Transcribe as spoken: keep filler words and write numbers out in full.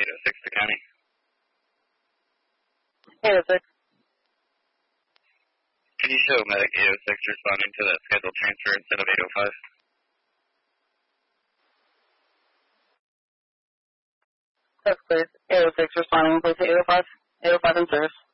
eight oh six to county. eight oh six. Can you show medic eight oh six responding to that scheduled transfer instead of eight oh five? Yes, please. eight oh six responding, please. eight oh five. eight oh five in service.